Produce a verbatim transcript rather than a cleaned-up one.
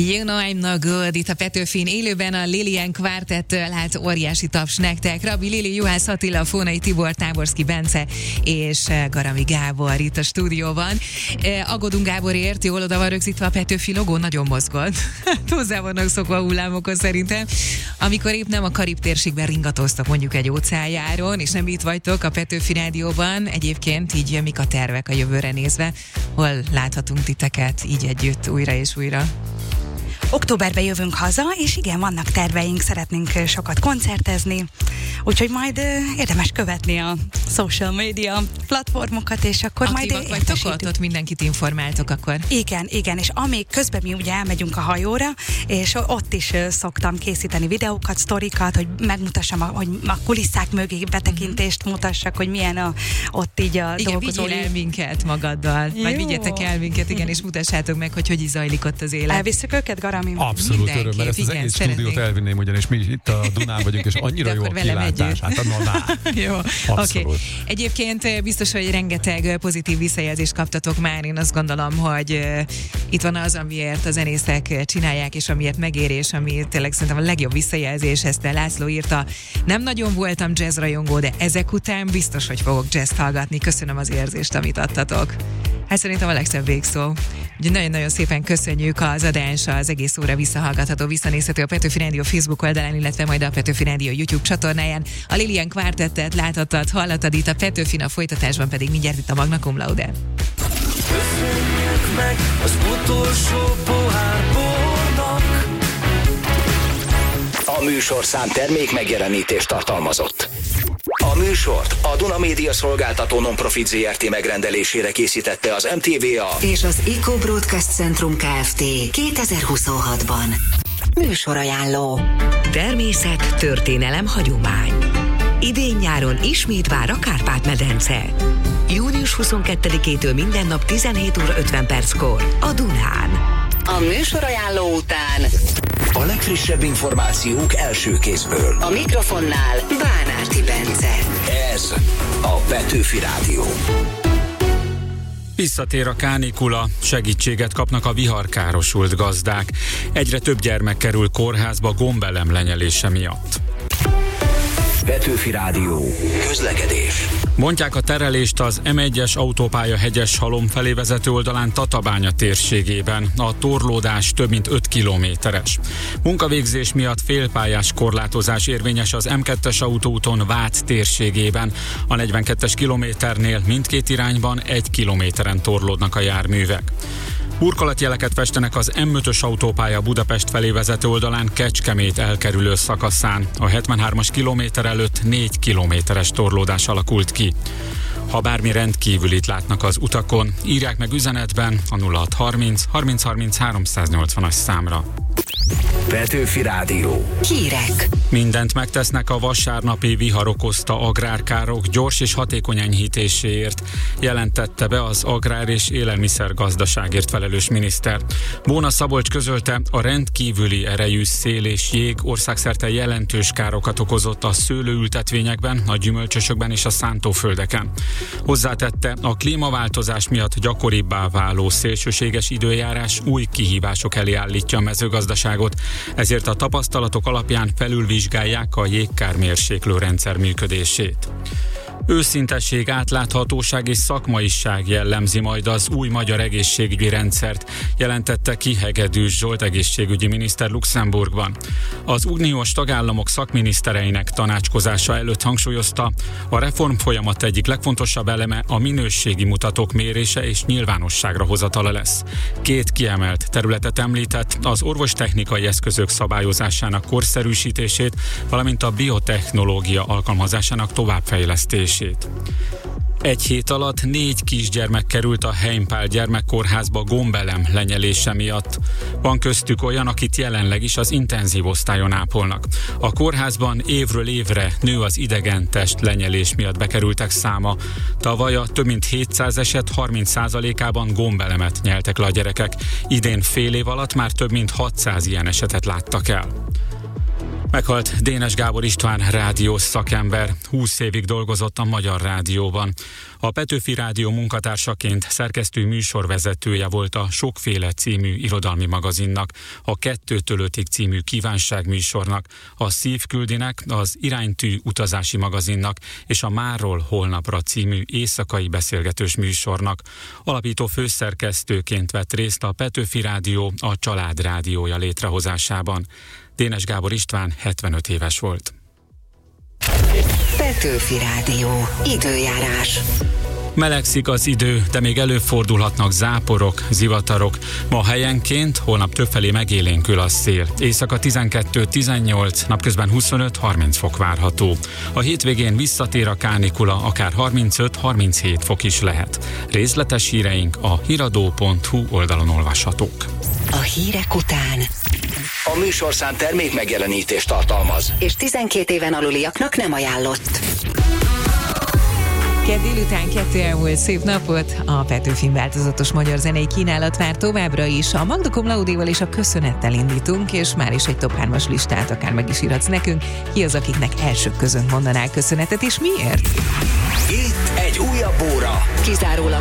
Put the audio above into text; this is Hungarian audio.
You know I'm not good. Itt a Petőfin élőben a Lilian Quartettől, hát óriási taps nektek. Rabbi Lili, Juhász Attila, Fónai Tibor, Táborszki Bence és Garami Gábor itt a stúdióban. Aggódunk Gáborért, jól oda van rögzítve a Petőfi logó, nagyon mozgott. Hozzá vannak szokva hullámokhoz szerintem. Amikor épp nem a Karib térségben ringatoztak mondjuk egy óceánjáron, és nem itt vagytok a Petőfi Rádióban, egyébként így mik a tervek a jövőre nézve, hol láthatunk titeket így együtt újra és újra? Októberben jövünk haza, és igen, vannak terveink, szeretnénk sokat koncertezni, úgyhogy majd uh, érdemes követni a social media platformokat, és akkor aktívak majd vagytok ott, ott mindenkit informáltok akkor. Igen, igen, és amíg közben mi ugye elmegyünk a hajóra, és ott is uh, szoktam készíteni videókat, sztorikat, hogy megmutassam, a, hogy a kulisszák mögé betekintést mutassak, hogy milyen a, ott így a igen, dolgozói. Igen, vigyél el minket magaddal, vagy vigyetek el minket, igen, és mutassátok meg, hogy hogy is zajlik ott az élet. Elviszük őket, Garami? Abszolút öröm, mert ezt az igen, egész szeretnék. stúdiót elvinném, ugyanis mi itt a Dunán vagyunk, és annyira jó a kilátás. Hát a Jó, oké. Okay. Egyébként biztos, hogy rengeteg pozitív visszajelzést kaptatok már. Én azt gondolom, hogy uh, itt van az, amiért a zenészek csinálják, és amiért megéri, és ami tényleg szerintem a legjobb visszajelzés. Ezt László írta. Nem nagyon voltam jazzrajongó, de ezek után biztos, hogy fogok jazzt hallgatni. Köszönöm az érzést, amit adtatok. Hát szerintem a legszebb végszó. Ugye nagyon-nagyon szépen köszönjük az adás, az egész óra visszahallgatható, visszanézhető a Petőfi Rádió Facebook oldalán, illetve majd a Petőfi Rádió YouTube csatornáján. A Lilian Quartettet láthattad, hallottad itt a Petőfin, a folytatásban pedig mindjárt itt a Magna Cum Laude. Köszönjük meg az utolsó pohár bornak. A műsorszám termék megjelenítést tartalmazott. A műsort a Duna Média Szolgáltató Non-Profit zé er té megrendelésére készítette az em té vé á és az Eco Broadcast Centrum Kft. kétezer-huszonhatban. Műsorajánló. Természet, történelem, hagyomány. Idén-nyáron ismét vár a Kárpát-medence. június huszonkettedikétől minden nap tizenhét óra ötven perckor a Dunán. A műsorajánló után a legfrissebb információk első kézből. A mikrofonnál Bánárti Bence. Ez a Petőfi Rádió. Visszatér a kánikula, segítséget kapnak a viharkárosult gazdák. Egyre több gyermek kerül kórházba gombelem lenyelése miatt. Petőfi Rádió. Közlekedés. Bontják a terelést az em egyes autópálya Hegyeshalom felé vezető oldalán Tatabánya térségében. A torlódás több mint öt kilométeres. Munkavégzés miatt félpályás korlátozás érvényes az em kettes autóúton Vác térségében. A negyvenkettes kilométernél mindkét irányban egy kilométeren torlódnak a járművek. Burkolatjeleket festenek az em ötös autópálya Budapest felé vezető oldalán Kecskemét elkerülő szakaszán. A hetvenhármas kilométer előtt négy kilométeres torlódás alakult ki. Ha bármi rendkívülit látnak az utakon, írják meg üzenetben a nulla hat harminc harminc harminc háromszáznyolcvanas számra. Petőfi Rádió. Hírek. Mindent megtesznek a vasárnapi vihar okozta agrárkárok gyors és hatékony enyhítéséért, jelentette be az agrár- és élelmiszergazdaságért felelős miniszter. Bóna Szabolcs közölte, a rendkívüli erejű szél és jég országszerte jelentős károkat okozott a szőlőültetvényekben, a gyümölcsösökben és a szántóföldeken. Hozzátette, a klímaváltozás miatt gyakoribbá váló szélsőséges időjárás új kihívások elé állítja a mezőgazdaságot, ezért a tapasztalatok alapján felülvizsgálják a jégkármérséklő rendszer működését. Őszintesség, átláthatóság és szakmaiság jellemzi majd az új magyar egészségügyi rendszert, jelentette ki Hegedűs Zsolt egészségügyi miniszter Luxemburgban. Az uniós tagállamok szakminisztereinek tanácskozása előtt hangsúlyozta, a reform folyamat egyik legfontosabb eleme a minőségi mutatók mérése és nyilvánosságra hozatala lesz. Két kiemelt területet említett, az orvostechnikai eszközök szabályozásának korszerűsítését, valamint a biotechnológia alkalmazásának továbbfejlesztését. Egy hét alatt négy kisgyermek került a Heimpál gyermekkórházba gombelem lenyelése miatt. Van köztük olyan, akit jelenleg is az intenzív osztályon ápolnak. A kórházban évről évre nő az idegen test lenyelés miatt bekerültek száma. Tavaly a több mint hétszáz eset harminc százalékában gombelemet nyeltek le a gyerekek. Idén fél év alatt már több mint hatszáz ilyen esetet láttak el. Meghalt Dénes Gábor István rádiós szakember, húsz évig dolgozott a Magyar Rádióban. A Petőfi Rádió munkatársaként szerkesztő műsorvezetője volt a Sokféle című irodalmi magazinnak, a Kettőtől ötig című kívánságműsornak, a Szívküldinek, az Iránytű utazási magazinnak és a Márról holnapra című éjszakai beszélgetős műsornak. Alapító főszerkesztőként vett részt a Petőfi Rádió a Család Rádiója létrehozásában. Dénes Gábor István hetvenöt éves volt. Petőfi Rádió. Időjárás. Melegszik az idő, de még előfordulhatnak záporok, zivatarok. Ma helyenként, holnap többfelé megélénkül a szél. Éjszaka tizenkettő tizennyolc, napközben huszonöt harminc fok várható. A hétvégén visszatér a kánikula, akár harmincöt harminchét fok is lehet. Részletes híreink a hiradó pont hu oldalon olvashatók. A hírek után A műsorszám termék megjelenítést tartalmaz, és tizenkét éven aluliaknak nem ajánlott. Kedd délután kettő elmúlt, szép napot! A Petőfin változatos magyar zenei kínálat vár továbbra is. A Magda Cum Laude-val és a Köszönettel indítunk, és már is egy top hármas listát akár meg is írhatsz nekünk. Ki az, akiknek elsők között mondanál köszönetet, és miért? itt egy újabb óra. Kizárólag